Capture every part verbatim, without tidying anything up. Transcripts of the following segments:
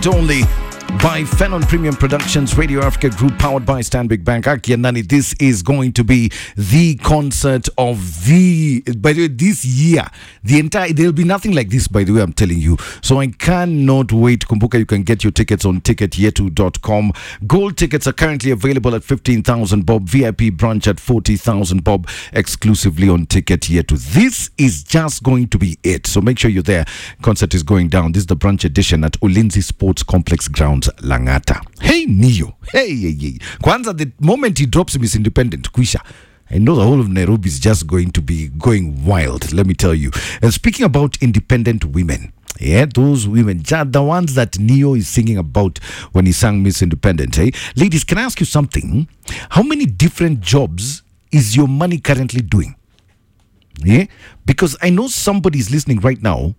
night only by Phenon Premium Productions, Radio Africa Group, powered by Stanbic Bank. Aki and Nani, this is going to be the concert of the, by the way, this year. The entire, there'll be nothing like this, by the way, I'm telling you. So I cannot wait. Kumbuka, you can get your tickets on ticket yetu dot com. Gold tickets are currently available at fifteen thousand bob, V I P brunch at forty thousand bob, exclusively on ticket yetu. This is just going to be it. So make sure you're there. Concert is going down. This is the brunch edition at Ulinzi Sports Complex Grounds, Langata. Hey, Neo. Hey, hey, hey. Kwanza, the moment he drops Miss Independent, Kwisha, I know the whole of Nairobi is just going to be going wild, let me tell you. And speaking about independent women, yeah, those women, the ones that Neo is singing about when he sang Miss Independent, eh? Ladies, can I ask you something? How many different jobs is your money currently doing? Yeah? Because I know somebody is listening right now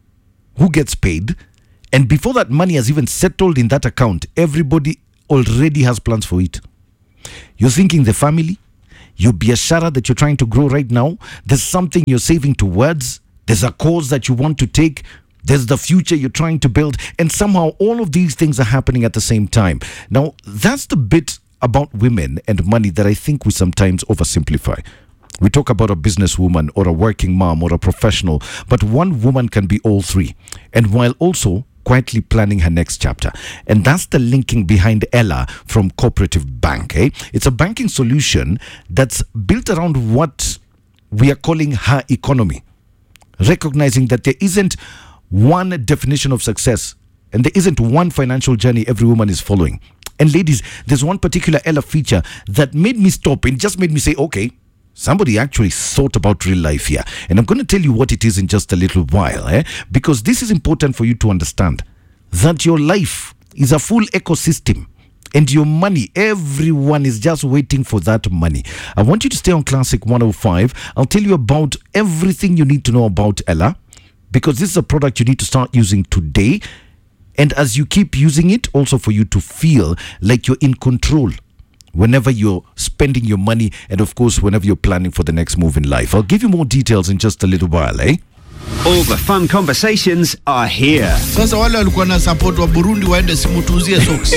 who gets paid, and before that money has even settled in that account, everybody already has plans for it. You're thinking the family, your biashara that you're trying to grow right now, there's something you're saving towards, there's a cause that you want to take, there's the future you're trying to build, and somehow all of these things are happening at the same time. Now, that's the bit about women and money that I think we sometimes oversimplify. We talk about a businesswoman or a working mom or a professional, but one woman can be all three, and while also quietly planning her next chapter. And that's the linking behind Ella from Cooperative Bank. Eh? It's a banking solution that's built around what we are calling her economy, recognizing that there isn't one definition of success and there isn't one financial journey every woman is following. And ladies, there's one particular Ella feature that made me stop and just made me say, okay, somebody actually thought about real life here. And I'm going to tell you what it is in just a little while, eh? Because this is important for you to understand that your life is a full ecosystem. And your money, everyone is just waiting for that money. I want you to stay on Classic one oh five. I'll tell you about everything you need to know about Ella, because this is a product you need to start using today. And as you keep using it, also for you to feel like you're in control whenever you're spending your money, and of course whenever you're planning for the next move in life. I'll give you more details in just a little while, eh? All the fun conversations are here. Sasa wale walikuwa na support wa Burundi waende simutuzie socks.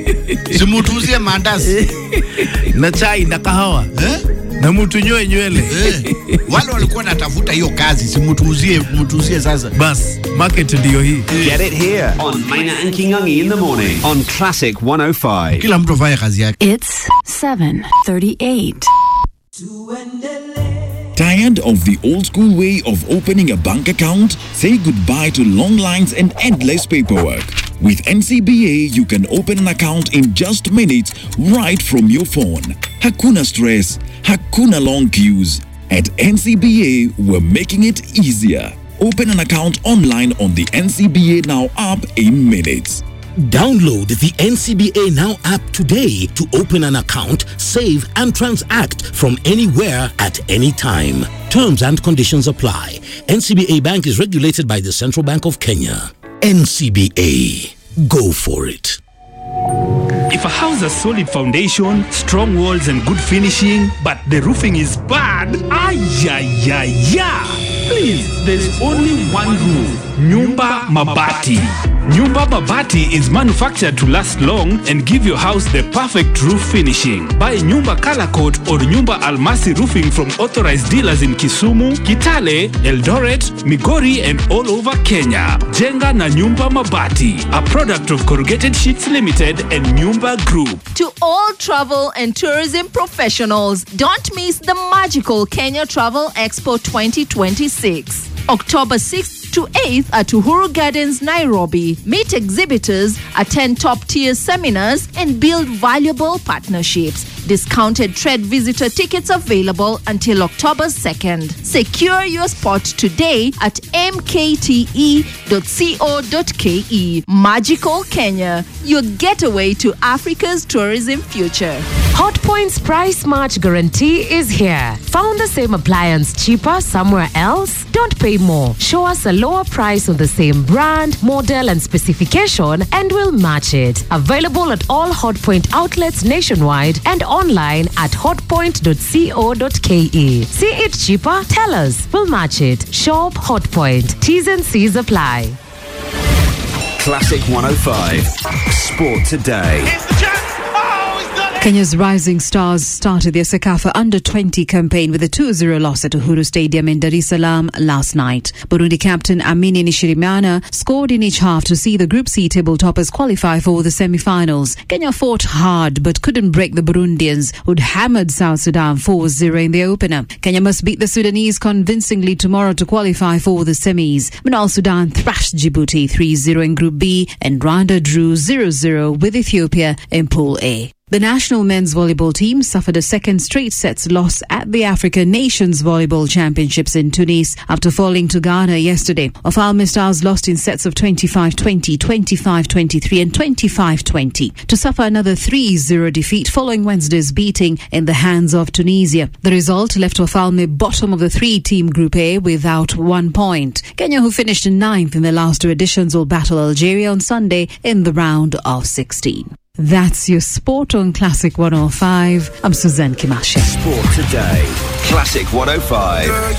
Simutuzie mandazi. Na chai na kahawa. Eh? Na mutunyoe nywele. Eh. Wale walikuwa natafuta hiyo kazi simutuzie mutuzie sasa. Bas, market ndio hii. Get it here on Maina and Kingangi in the morning on Classic one oh five. Kila mtu afanye kazi yake. It's seven thirty-eight. Tired of the old school way of opening a bank account? Say goodbye to long lines and endless paperwork. With N C B A, you can open an account in just minutes right from your phone. Hakuna stress, hakuna long queues. At N C B A, we're making it easier. Open an account online on the N C B A Now app in minutes. Download the N C B A Now app today to open an account, save and transact from anywhere at any time. Terms and conditions apply. N C B A Bank is regulated by the Central Bank of Kenya. N C B A. Go for it. If a house has solid foundation, strong walls and good finishing, but the roofing is bad, ay-ya-ya-ya. Please, there's only one roof. Nyumba Mabati. Nyumba Mabati is manufactured to last long and give your house the perfect roof finishing. Buy Nyumba Color Coat or Nyumba Almasi roofing from authorized dealers in Kisumu, Kitale, Eldoret, Migori and all over Kenya. Jenga na Nyumba Mabati, a product of Corrugated Sheets Limited and Nyumba Group. To all travel and tourism professionals, don't miss the magical Kenya Travel Expo twenty twenty-six. October sixth to eighth at Uhuru Gardens, Nairobi. Meet exhibitors, attend top-tier seminars, and build valuable partnerships. Discounted trade visitor tickets available until October second. Secure your spot today at m k t e dot co dot k e. Magical Kenya, your getaway to Africa's tourism future. Hotpoint's price match guarantee is here. Found the same appliance cheaper somewhere else? Don't pay more. Show us a lower price on the same brand, model, and specification, and we'll match it. Available at all Hotpoint outlets nationwide and online at hotpoint dot co dot k e. See it cheaper? Tell us. We'll match it. Shop Hotpoint. T's and C's apply. Classic one oh five. Sport Today. Kenya's rising stars started their Sekafa under twenty campaign with a two zero loss at Uhuru Stadium in Dar es Salaam last night. Burundi captain Amini Nishirimana scored in each half to see the Group C table toppers qualify for the semi-finals. Kenya fought hard but couldn't break the Burundians, who'd hammered South Sudan four zero in their opener. Kenya must beat the Sudanese convincingly tomorrow to qualify for the semis. Meanwhile, Sudan thrashed Djibouti three zero in Group B and Rwanda drew zero zero with Ethiopia in Pool A. The national men's volleyball team suffered a second straight sets loss at the African Nations Volleyball Championships in Tunis after falling to Ghana yesterday. Ofalme Stars lost in sets of twenty-five twenty, twenty-five twenty-three and twenty-five twenty to suffer another three zero defeat following Wednesday's beating in the hands of Tunisia. The result left Ofalme bottom of the three-team Group A without one point. Kenya, who finished ninth in the last two editions, will battle Algeria on Sunday in the round of sixteen. That's your sport on Classic one oh five. I'm Suzanne Kimashe. Sport Today. Classic one oh five.